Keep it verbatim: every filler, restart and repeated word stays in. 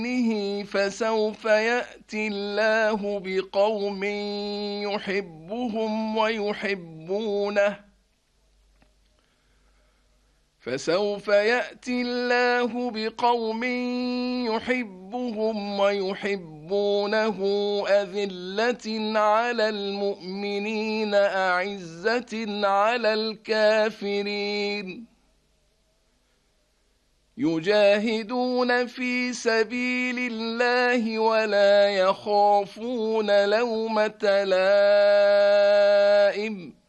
فسوف يأتي الله بقوم يحبهم ويحبونه فسوف يأتي الله بقوم يحبهم ويحبونه أذلة على المؤمنين أعزة على الكافرين يجاهدون في سبيل الله ولا يخافون لومة لائم